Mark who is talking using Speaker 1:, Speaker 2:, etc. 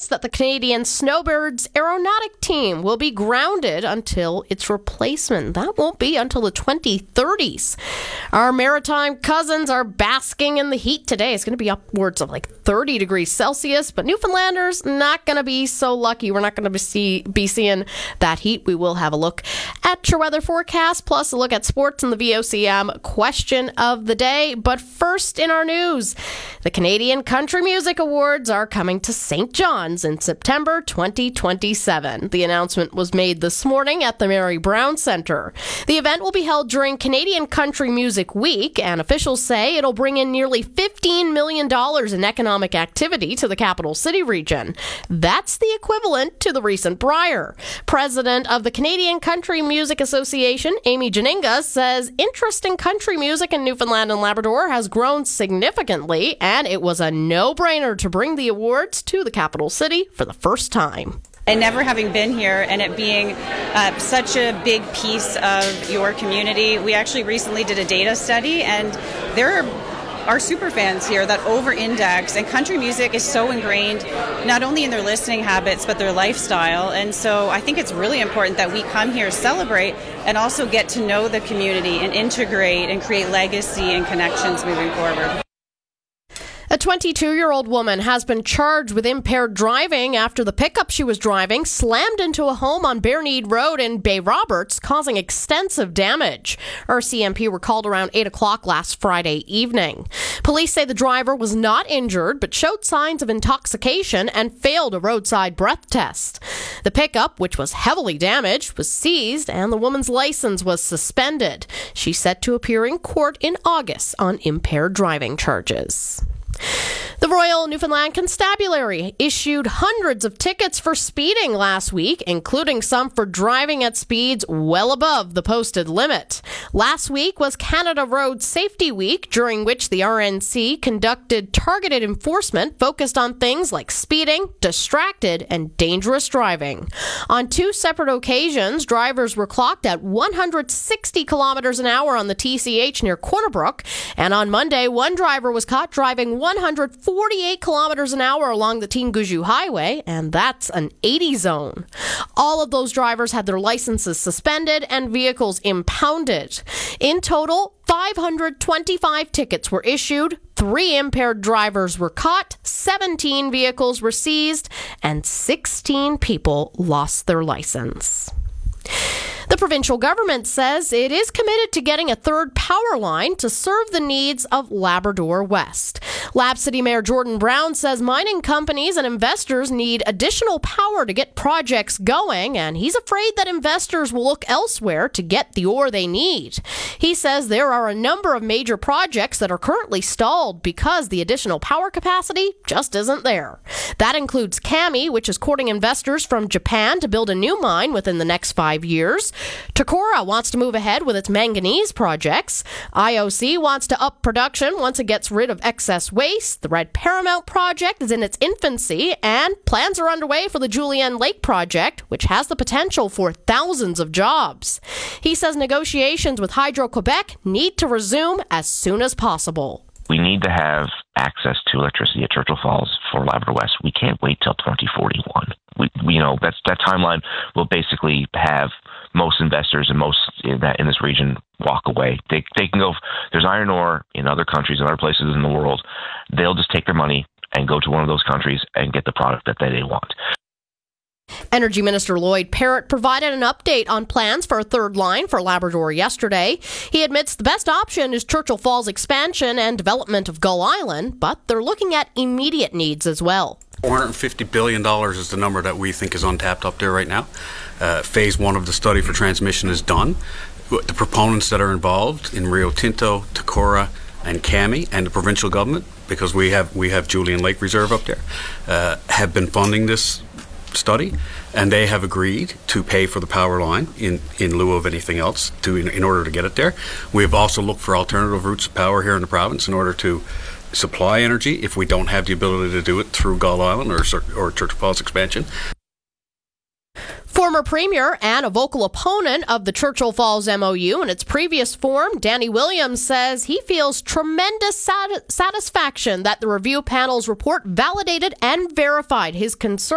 Speaker 1: announced that the Canadian Snowbirds aeronautic team will be grounded until its replacement. That won't be until the 2030s. Our maritime cousins are basking in the heat today. It's going to be upwards of like 30 degrees Celsius, but Newfoundlanders not going to be so lucky. We're not going to be seeing that heat. We will have a look at your weather forecast, plus a look at sports and the VOCM question of the day. But first in our news, the Canadian Country Music Awards are coming to St. John's in September 2027. The announcement was made this morning at the Mary Brown Centre. The event will be held during Canadian Country Music Week, and officials say it'll bring in nearly $15 million in economic activity to the capital city region. That's the equivalent to the recent Brier. President of the Canadian Country Music Association, Amy Janinga, says interest in country music in Newfoundland and Labrador has grown significantly, and it was a no-brainer to bring the awards to the capital city for the first time.
Speaker 2: And never having been here and it being such a big piece of your community, we actually recently did a data study, and there are super fans here that over-index, and country music is so ingrained not only in their listening habits but their lifestyle. And so I think it's really important that we come here, celebrate, and also get to know the community and integrate and create legacy and connections moving forward.
Speaker 1: A 22-year-old woman has been charged with impaired driving after the pickup she was driving slammed into a home on Bareneed Road in Bay Roberts, causing extensive damage. RCMP were called around 8 o'clock last Friday evening. Police say the driver was not injured but showed signs of intoxication and failed a roadside breath test. The pickup, which was heavily damaged, was seized and the woman's license was suspended. She's set to appear in court in August on impaired driving charges. The Royal Newfoundland Constabulary issued hundreds of tickets for speeding last week, including some for driving at speeds well above the posted limit. Last week was Canada Road Safety Week, during which the RNC conducted targeted enforcement focused on things like speeding, distracted, and dangerous driving. On two separate occasions, drivers were clocked at 160 kilometers an hour on the TCH near Corner Brook, and on Monday, one driver was caught driving 148 kilometers an hour along the Tinguju Highway, and that's an 80 zone. All of those drivers had their licenses suspended and vehicles impounded. In total, 525 tickets were issued, 3 impaired drivers were caught, 17 vehicles were seized, and 16 people lost their license. The provincial government says it is committed to getting a third power line to serve the needs of Labrador West. Lab City Mayor Jordan Brown says mining companies and investors need additional power to get projects going, and he's afraid that investors will look elsewhere to get the ore they need. He says there are a number of major projects that are currently stalled because the additional power capacity just isn't there. That includes Kami, which is courting investors from Japan to build a new mine within the next 5 years. Takora wants to move ahead with its manganese projects. IOC wants to up production once it gets rid of excess waste. The Red Paramount project is in its infancy, and plans are underway for the Julienne Lake project, which has the potential for thousands of jobs. He says negotiations with Hydro-Quebec need to resume as soon as possible.
Speaker 3: We need to have access to electricity at Churchill Falls for Labrador West. We can't wait till 2041. That timeline will basically have most investors and most in this region walk away. They can go. There's iron ore in other countries and other places in the world. They'll just take their money and go to one of those countries and get the product that they want.
Speaker 1: Energy Minister Lloyd Parrott provided an update on plans for a third line for Labrador yesterday. He admits the best option is Churchill Falls expansion and development of Gull Island, but they're looking at immediate needs as well.
Speaker 4: $450 billion is the number that we think is untapped up there right now. Phase 1 of the study for transmission is done. The proponents that are involved in Rio Tinto, Takora, and Kami, and the provincial government, because we have Julienne Lake Reserve up there, have been funding this study, and they have agreed to pay for the power line in lieu of anything else in order to get it there. We have also looked for alternative routes of power here in the province in order to supply energy if we don't have the ability to do it through Gull Island or Churchill Falls expansion.
Speaker 1: Former Premier and a vocal opponent of the Churchill Falls MOU in its previous form, Danny Williams says he feels tremendous satisfaction that the review panel's report validated and verified his concerns